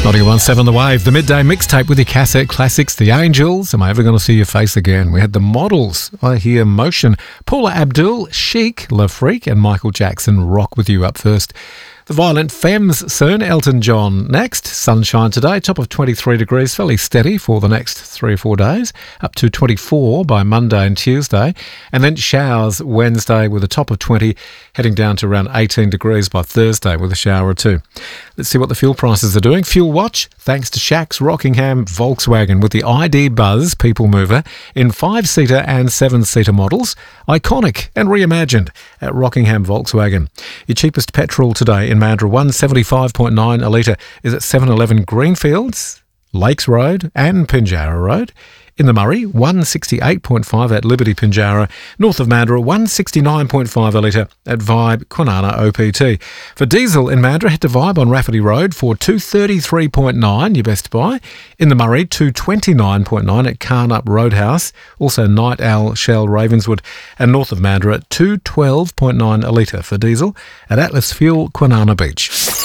91.7 The Wave, the midday mixtape with your cassette classics, The Angels, Am I Ever Gonna See Your Face Again? We had the Models, I Hear Motion, Paula Abdul, Chic, La Freak, and Michael Jackson, Rock With You up first. The Violent Femmes soon, Elton John next. Sunshine today, top of 23 degrees, fairly steady for the next 3 or 4 days, up to 24 by Monday and Tuesday, and then showers Wednesday with a top of 20, heading down to around 18 degrees by Thursday with a shower or two. Let's see what the fuel prices are doing. Fuel Watch, thanks to Shacks Rockingham Volkswagen with the ID Buzz People Mover in 5-seater and 7-seater models, iconic and reimagined at Rockingham Volkswagen. Your cheapest petrol today in Mandurah, 175.9 a litre, is at 711 Greenfields, Lakes Road and Pinjarra Road. In the Murray, 168.5 at Liberty Pinjarra. North of Mandurah, 169.5 a litre at Vibe Kwinana OPT. For diesel in Mandurah, head to Vibe on Rafferty Road for 233.9, your best buy. In the Murray, 229.9 at Carnup Roadhouse. Also Night Owl Shell Ravenswood. And north of Mandurah, 212.9 a litre for diesel at Atlas Fuel Kwinana Beach.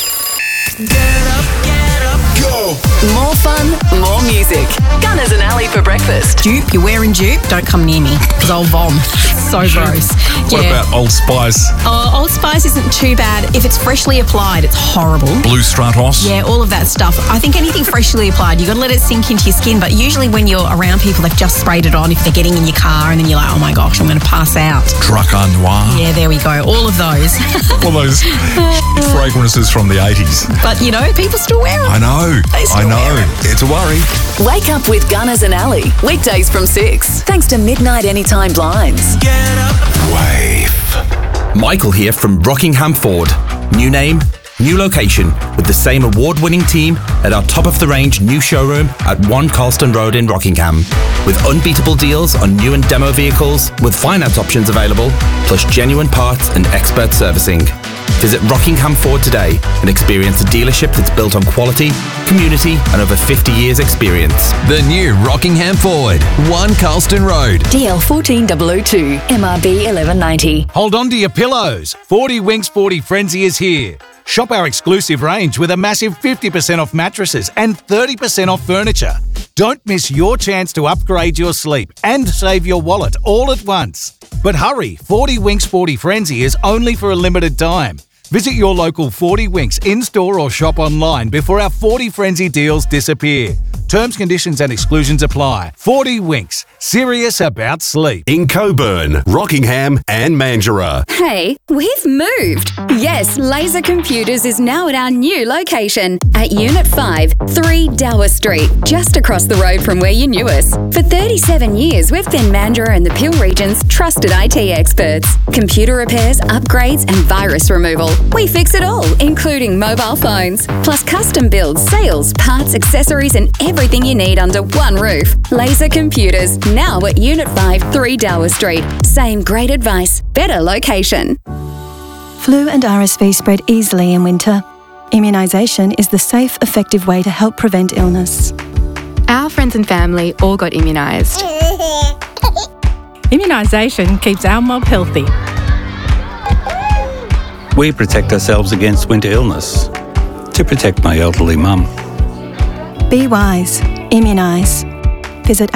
Get up, go! More fun, more music. Gunners and Ali for breakfast. Dupe, you're wearing dupe, don't come near me, because I'll vom. So gross. What about Old Spice? Oh, Old Spice isn't too bad. If it's freshly applied, it's horrible. Blue Stratos? Yeah, all of that stuff. I think anything freshly applied, you've got to let it sink into your skin, but usually when you're around people, they've just sprayed it on if they're getting in your car, and then you're like, oh my gosh, I'm going to pass out. Dracar Noir? Yeah, there we go. All of those. All those fragrances from the 80s. But, you know, people still wear them. I know. It's a worry. Wake up with Gunners and Ali. Weekdays from 6. Thanks to Midnight Anytime Blinds. Get up. Wave. Michael here from Rockingham Ford. New name, new location, with the same award-winning team at our top-of-the-range new showroom at 1 Carlston Road in Rockingham. With unbeatable deals on new and demo vehicles, with finance options available, plus genuine parts and expert servicing. Visit Rockingham Ford today and experience a dealership that's built on quality, community and over 50 years experience. The new Rockingham Ford, 1 Carlston Road. DL 14002, MRB 1190. Hold on to your pillows. 40 Winks 40 Frenzy is here. Shop our exclusive range with a massive 50% off mattresses and 30% off furniture. Don't miss your chance to upgrade your sleep and save your wallet all at once. But hurry, 40 Winks 40 Frenzy is only for a limited time. Visit your local 40 Winks in-store or shop online before our 40 Frenzy deals disappear. Terms, conditions and exclusions apply. 40 Winks, serious about sleep. In Coburn, Rockingham and Mandurah. Hey, we've moved. Yes, Laser Computers is now at our new location at Unit 5, 3 Dower Street, just across the road from where you knew us. For 37 years, we've been Mandurah and the Peel region's trusted IT experts. Computer repairs, upgrades and virus removal. We fix it all, including mobile phones, plus custom builds, sales, parts, accessories and everything you need under one roof. Laser Computers, now at Unit 5, 3 Dower Street. Same great advice, better location. Flu and RSV spread easily in winter. Immunisation is the safe, effective way to help prevent illness. Our friends and family all got immunised. Immunisation keeps our mob healthy. We protect ourselves against winter illness to protect my elderly mum. Be wise. Immunise. Visit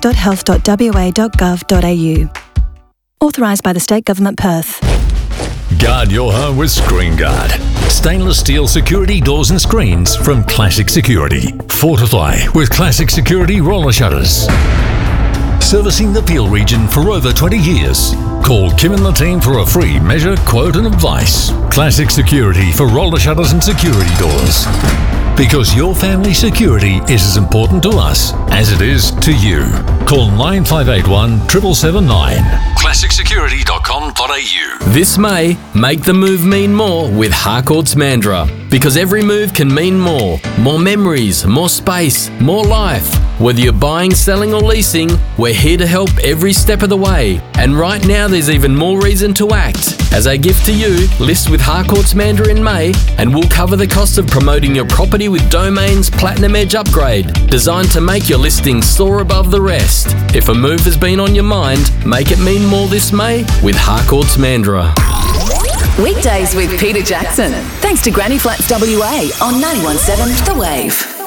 access.health.wa.gov.au. Authorised by the State Government Perth. Guard your home with Screen Guard. Stainless steel security doors and screens from Classic Security. Fortify with Classic Security roller shutters. Servicing the Peel region for over 20 years. Call Kim and the team for a free measure, quote and advice. Classic Security for roller shutters and security doors. Because your family's security is as important to us as it is to you. Call 9581 7779. ClassicSecurity.com.au. This May, make the move mean more with Harcourts Mandurah. Because every move can mean more. More memories, more space, more life. Whether you're buying, selling or leasing, we're here to help every step of the way. And right now there's even more reason to act. As a gift to you, list with Harcourts Mandurah in May and we'll cover the cost of promoting your property with Domain's Platinum Edge upgrade, designed to make your listing soar above the rest. If a move has been on your mind, make it mean more this May with Harcourts Mandurah. Weekdays with Peter Jackson. Thanks to Granny Flats WA on 91.7 The Wave.